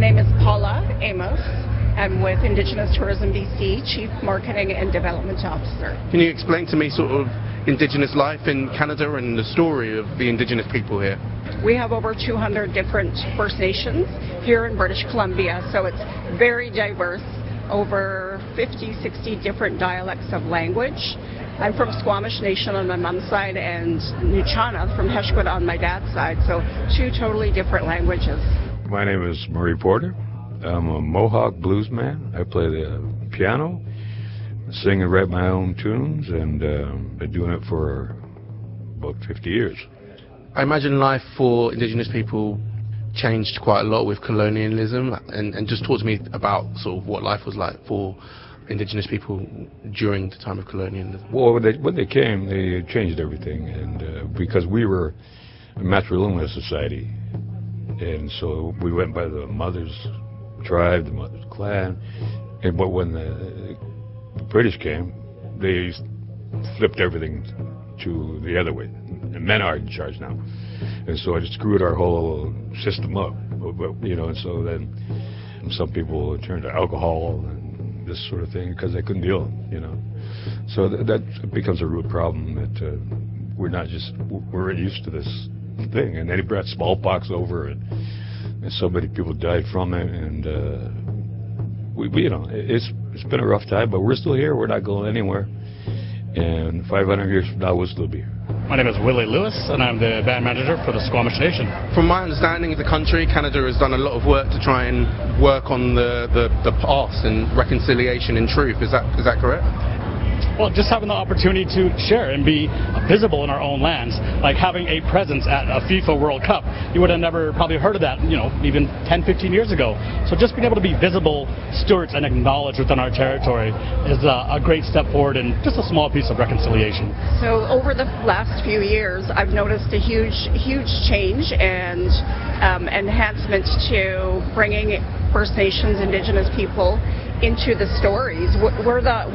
name is Paula Amos. I'm with Indigenous Tourism BC, Chief Marketing and Development Officer. Can you explain to me sort of Indigenous life in Canada and the story of the Indigenous people here? We have over 200 different First Nations here in British Columbia, so it's very diverse, over 50, 60 different dialects of language. I'm from Squamish Nation on my mom's side and Nuchana from Heshquit on my dad's side, so two totally different languages. My name is Murray Porter. I'm a Mohawk blues man. I play the piano, sing and write my own tunes, and been doing it for about 50 years. I imagine life for Indigenous people changed quite a lot with colonialism, and just talk to me about sort of what life was like for Indigenous people during the time of colonialism. Well, when they came, they changed everything, and because we were a matrilineal society, and so we went by the mother's tribe, the mother's clan, but when the British came, they flipped everything to the other way. The men are in charge now, and so it screwed our whole system up. You know, and so then some people turned to alcohol and this sort of thing because they couldn't deal. You know, so that becomes a root problem that we're used to this thing, and then it brought smallpox over, and so many people died from it, and it's been a rough time, but we're still here. We're not going anywhere, and 500 years from now we'll still be here. My name is Willie Lewis, and I'm the band manager for the Squamish Nation. From my understanding of the country, Canada has done a lot of work to try and work on the past and reconciliation and truth. Is that correct? Well, just having the opportunity to share and be visible in our own lands, like having a presence at a FIFA World Cup. You would have never probably heard of that, even 10, 15 years ago. So just being able to be visible stewards and acknowledged within our territory is a great step forward and just a small piece of reconciliation. So over the last few years, I've noticed a huge change and enhancement to bringing First Nations, Indigenous people into the stories. We're the